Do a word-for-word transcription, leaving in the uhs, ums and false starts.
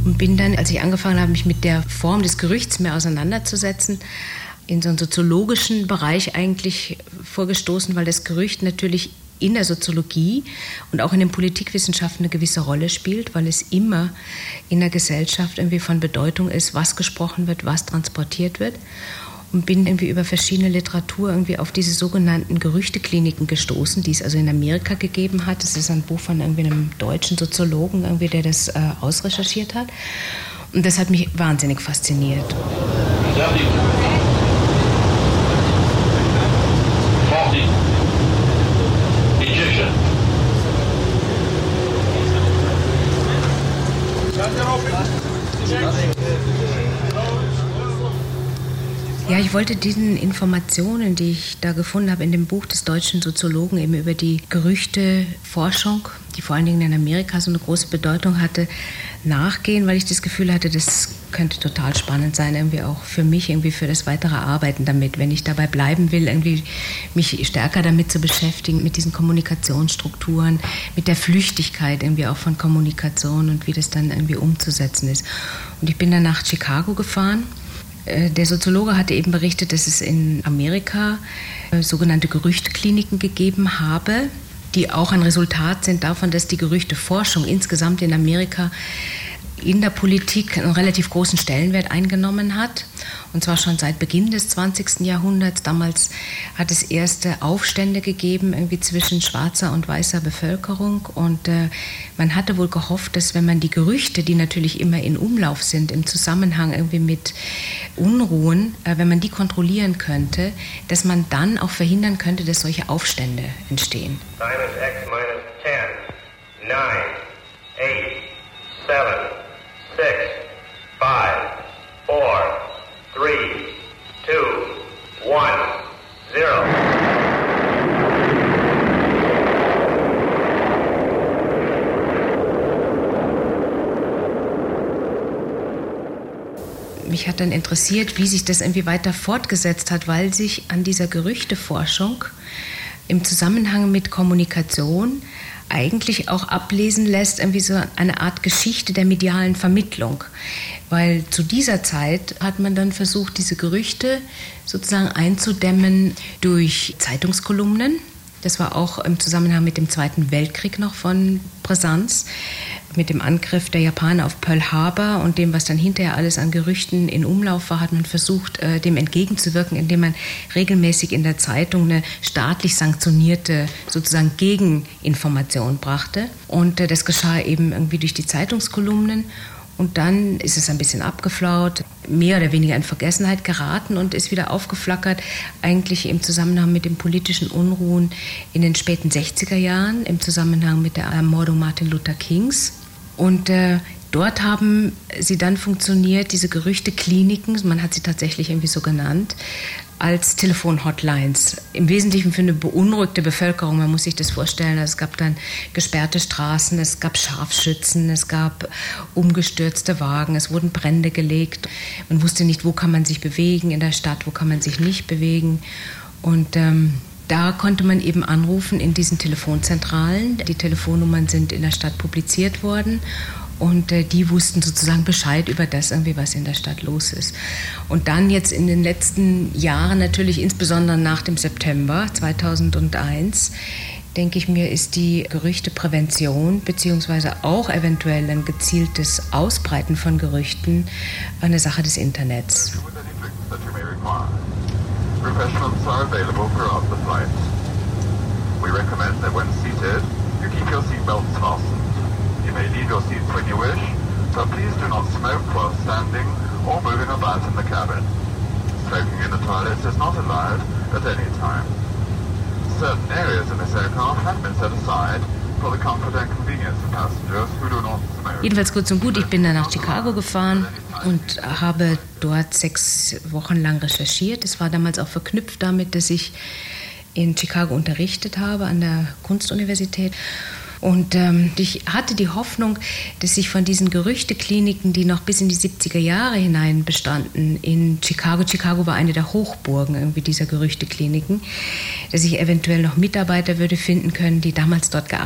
Und bin dann, als ich angefangen habe, mich mit der Form des Gerüchts mehr auseinanderzusetzen, in so einen soziologischen Bereich eigentlich vorgestoßen, weil das Gerücht natürlich in der Soziologie und auch in den Politikwissenschaften eine gewisse Rolle spielt, weil es immer in der Gesellschaft irgendwie von Bedeutung ist, was gesprochen wird, was transportiert wird. Und bin irgendwie über verschiedene Literatur irgendwie auf diese sogenannten Gerüchtekliniken gestoßen, die es also in Amerika gegeben hat. Das ist ein Buch von irgendwie einem deutschen Soziologen, irgendwie, der das äh, ausrecherchiert hat. Und das hat mich wahnsinnig fasziniert. Ja, ich wollte diesen Informationen, die ich da gefunden habe in dem Buch des deutschen Soziologen eben über die Gerüchteforschung, die vor allen Dingen in Amerika so eine große Bedeutung hatte, nachgehen, weil ich das Gefühl hatte, das könnte total spannend sein, irgendwie auch für mich, irgendwie für das weitere Arbeiten damit, wenn ich dabei bleiben will, irgendwie mich stärker damit zu beschäftigen, mit diesen Kommunikationsstrukturen, mit der Flüchtigkeit irgendwie auch von Kommunikation und wie das dann irgendwie umzusetzen ist. Und ich bin dann nach Chicago gefahren. Der Soziologe hatte eben berichtet, dass es in Amerika sogenannte Gerüchtkliniken gegeben habe, die auch ein Resultat sind davon, dass die Gerüchteforschung insgesamt in Amerika in der Politik einen relativ großen Stellenwert eingenommen hat. Und zwar schon seit Beginn des zwanzigsten Jahrhunderts. Damals hat es erste Aufstände gegeben, irgendwie zwischen schwarzer und weißer Bevölkerung. Und äh, man hatte wohl gehofft, dass wenn man die Gerüchte, die natürlich immer in Umlauf sind, im Zusammenhang irgendwie mit Unruhen, äh, wenn man die kontrollieren könnte, dass man dann auch verhindern könnte, dass solche Aufstände entstehen. Time is X minus ten, nine, eight, seven, six, five, four, three, two, one, zero. Mich hat dann interessiert, wie sich das irgendwie weiter fortgesetzt hat, weil sich an dieser Gerüchteforschung im Zusammenhang mit Kommunikation eigentlich auch ablesen lässt, irgendwie so eine Art Geschichte der medialen Vermittlung. Weil zu dieser Zeit hat man dann versucht, diese Gerüchte sozusagen einzudämmen durch Zeitungskolumnen. Das war auch im Zusammenhang mit dem Zweiten Weltkrieg noch von Brisanz, mit dem Angriff der Japaner auf Pearl Harbor und dem, was dann hinterher alles an Gerüchten in Umlauf war, hat man versucht, dem entgegenzuwirken, indem man regelmäßig in der Zeitung eine staatlich sanktionierte sozusagen Gegeninformation brachte. Und das geschah eben irgendwie durch die Zeitungskolumnen. Und dann ist es ein bisschen abgeflaut, mehr oder weniger in Vergessenheit geraten und ist wieder aufgeflackert, eigentlich im Zusammenhang mit den politischen Unruhen in den späten sechziger Jahren, im Zusammenhang mit der Ermordung Martin Luther Kings. Und äh, dort haben sie dann funktioniert, diese Gerüchtekliniken, man hat sie tatsächlich irgendwie so genannt, als Telefonhotlines. Im Wesentlichen für eine beunruhigte Bevölkerung. Man muss sich das vorstellen. Es gab dann gesperrte Straßen, es gab Scharfschützen, es gab umgestürzte Wagen, es wurden Brände gelegt. Man wusste nicht, wo kann man sich bewegen in der Stadt, wo kann man sich nicht bewegen. Und ähm, da konnte man eben anrufen in diesen Telefonzentralen. Die Telefonnummern sind in der Stadt publiziert worden. Und äh, die wussten sozusagen Bescheid über das, irgendwie, was in der Stadt los ist. Und dann jetzt in den letzten Jahren, natürlich insbesondere nach dem September zweitausendeins, denke ich mir, ist die Gerüchteprävention beziehungsweise auch eventuell ein gezieltes Ausbreiten von Gerüchten eine Sache des Internets. Refreshments are available throughout the flight. We recommend that when seated, you keep your seatbelts fastened. You may leave your seats when you wish, but please do not smoke while standing or moving about in the cabin. Smoking in the toilets is not allowed at any time. Certain areas in this aircraft have been set aside for the comfort and convenience of passengers who do not smoke. Jedenfalls kurz und gut, ich bin dann nach Chicago gefahren und habe dort sechs Wochen lang recherchiert. Es war damals auch verknüpft damit, dass ich in Chicago unterrichtet habe an der Kunstuniversität. Und ähm, ich hatte die Hoffnung, dass sich von diesen Gerüchtekliniken, die noch bis in die siebziger Jahre hinein bestanden, in Chicago, Chicago war eine der Hochburgen irgendwie dieser Gerüchtekliniken, dass ich eventuell noch Mitarbeiter würde finden können, die damals dort gearbeitet